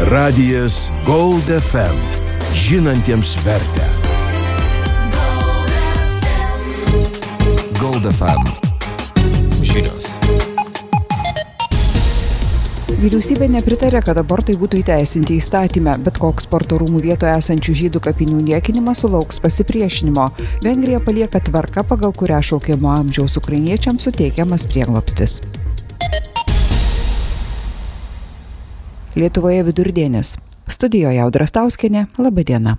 Radijas Gold FM. Žinantiems vertę. Gold FM. Žinios. Vyriausybė nepritarė, kad abortai būtų įteisinti įstatyme, bet koks sporto rūmų vietoje esančių žydų kapinių niekinimas sulauks pasipriešinimo. Vengrija palieka tvarką, pagal kurią šaukiamo amžiaus ukrainiečiams suteikiamas prieglobstis. Lietuvoje vidurdienis. Studijoje Audra Stauskienė. Laba diena.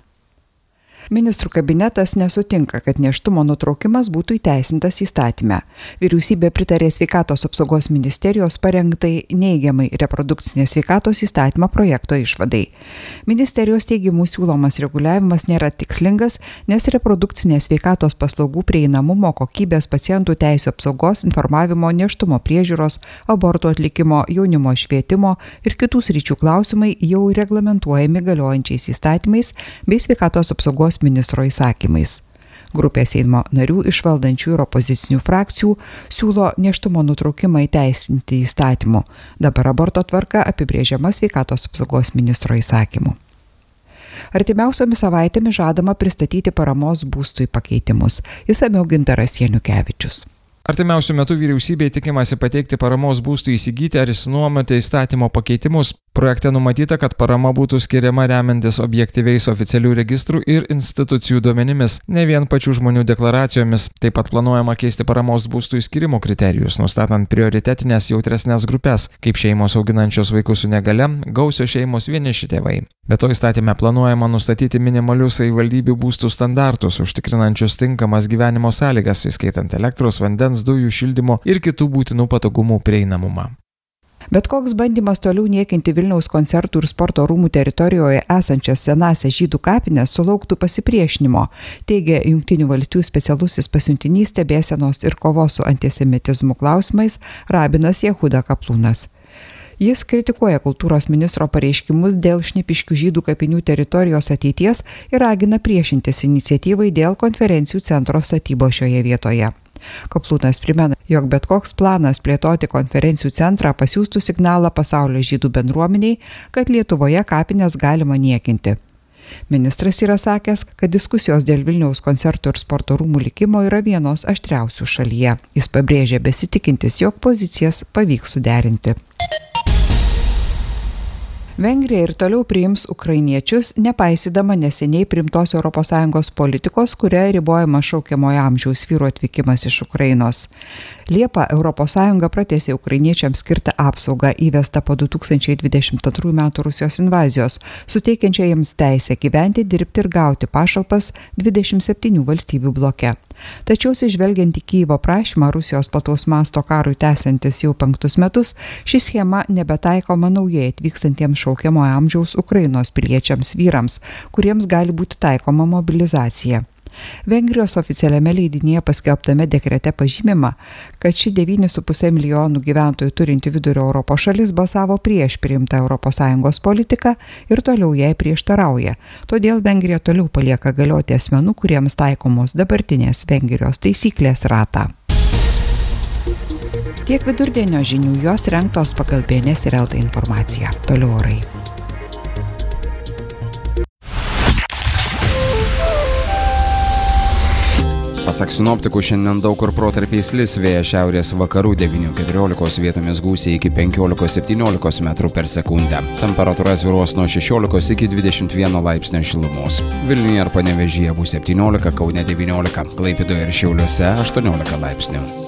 Ministrų kabinetas nesutinka, kad nėštumo nutraukimas būtų įteisintas įstatyme. Vyriausybė pritarė Sveikatos apsaugos ministerijos parengtai neigiamai reprodukcinės sveikatos įstatymo projekto išvadai. Ministerijos teigimu siūlomas reguliavimas nėra tikslingas, nes reprodukcinės sveikatos paslaugų prieinamumo, kokybės, pacientų teisių apsaugos, informavimo, nėštumo priežiūros, abortų atlikimo, jaunimo švietimo ir kitų sričių klausimai jau reglamentuojami galiojančiais įstatymais bei Sveikatos apsaugos ministro įsakymais. Grupė Seimo narių iš valdančių ir opozicinių frakcijų siūlo nėštumo nutraukimą įteisinti įstatymu. Dabar aborto tvarka apibrėžiama Sveikatos apsaugos ministro įsakymu. Artimiausiomis savaitėmis žadama pristatyti paramos būstui pakeitimus. Išsamiau Gintaras Janukevičius. Artimiausiu metu vyriausybei tikimasi pateikti paramos būstui įsigyti ar išsinuomoti įstatymo pakeitimus. Projekte numatyta, kad parama būtų skiriama remiantis objektyviais oficialių registrų ir institucijų duomenimis, ne vien pačių žmonių deklaracijomis. Taip pat planuojama keisti paramos būstų skirimo kriterijus, nustatant prioritetinės jautresnės grupės, kaip šeimos auginančios vaikus su negale, gausios šeimos vieniši tėvai. Be to įstatyme planuojama nustatyti minimalius savivaldybių būstų standartus, užtikrinančius tinkamas gyvenimo sąlygas, įskaitant elektros, vandens, dujų, šildymo ir kitų būtinų patogumų prieinamumą. Bet koks bandymas toliau niekinti Vilniaus koncertų ir sporto rūmų teritorijoje esančias senąsias žydų kapines sulauktų pasipriešinimo, teigia Jungtinių valstijų specialusis pasiuntinys stebėsenos ir kovos su antisemitizmu klausimais Rabinas Jehuda Kaplūnas. Jis kritikuoja kultūros ministro pareiškimus dėl Šnipiškių žydų kapinių teritorijos ateities ir ragina priešintis iniciatyvai dėl konferencijų centro statybos šioje vietoje. Kaplūnas primena, jog bet koks planas plėtoti konferencijų centrą pasiųstų signalą pasaulio žydų bendruomeniai, kad Lietuvoje kapines galima niekinti. Ministras yra sakęs, kad diskusijos dėl Vilniaus koncertų ir sporto rūmų likimo yra vienos aštriausių šalyje. Jis pabrėžė besitikintis, jog pozicijas pavyks suderinti. Vengrija ir toliau priims ukrainiečius, nepaisydama neseniai priimtos ES politikos, kuria ribojama šaukiamojo amžiaus vyrų atvykimas iš Ukrainos. Liepą ES pratęsė ukrainiečiams skirtą apsaugą įvestą po 2022 m. Rusijos invazijos, suteikiančią jiems teisę gyventi, dirbti ir gauti pašalpas 27 valstybių bloke. Tačiau atsižvelgiant į Kyjivo prašymą Rusijos plataus masto karui tęsiantis jau 5 metus, ši schema nebetaikoma naujai atvykstantiems šaukiamojo amžiaus Ukrainos piliečiams vyrams, kuriems gali būti taikoma mobilizacija. Vengrijos oficialiame leidinėje paskelbtame dekrete pažymima, kad ši 9,5 milijonų gyventojų turinti Vidurio Europos šalis balsavo prieš priimtą ES politiką ir toliau jai prieštarauja. Todėl Vengrija toliau palieka galioti asmenų, kuriems taikomos dabartinės Vengrijos taisyklės ratą. Tiek vidurdienio žinių, jos rengtos pagal BNS ir LT informaciją. Toliau orai. Pasak sinoptikų, šiandien daug kur protarpiais lis, vėjas šiaurės vakarų 9–14, vietomis gūsiai iki 15–17 metrų per sekundę. Temperatūra svyruos nuo 16 iki 21 laipsnio šilumos. Vilniuje ir Panevėžyje bus 17, Kaune 19, Klaipėdoje ir Šiauliuose 18 laipsnių.